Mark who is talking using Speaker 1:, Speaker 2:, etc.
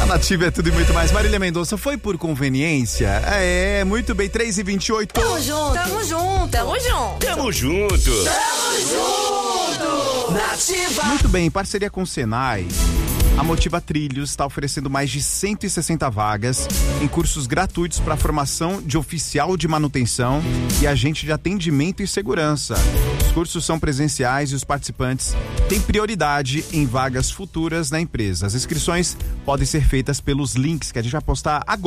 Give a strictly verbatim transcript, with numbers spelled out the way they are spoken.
Speaker 1: Nativa é tudo e muito mais. Marília Mendonça, foi por conveniência? É, muito bem, três e vinte e oito.
Speaker 2: Tamo junto. Tamo junto. Tamo junto.
Speaker 3: Tamo junto.
Speaker 2: Tamo junto. Nativa.
Speaker 1: Muito bem, em parceria com o Senai, a Motiva Trilhos está oferecendo mais de cento e sessenta vagas em cursos gratuitos para formação de oficial de manutenção e agente de atendimento e segurança. Os cursos são presenciais e os participantes têm prioridade em vagas futuras na empresa. As inscrições podem ser feitas pelos links que a gente vai postar agora.